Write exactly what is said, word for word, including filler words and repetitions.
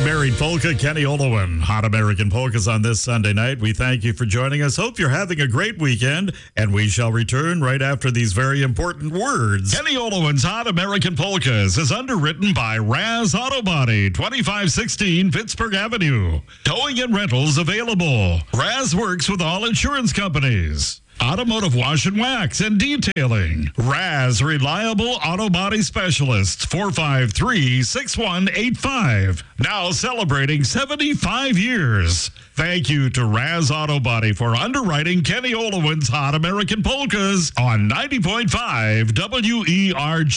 Married Polka, Kenny Olowin. Hot American Polkas on this Sunday night. We thank you for joining us. Hope you're having a great weekend, and we shall return right after these very important words. Kenny Olowin's Hot American Polkas is underwritten by Raz Auto Body, twenty-five sixteen Pittsburgh Avenue. Towing and rentals available. Raz works with all insurance companies. Automotive wash and wax and detailing. Raz Reliable Auto Body Specialists, four five three, six one eight five. Now celebrating seventy-five years. Thank you to Raz Auto Body for underwriting Kenny Olowin's Hot American Polkas on ninety point five W E R G.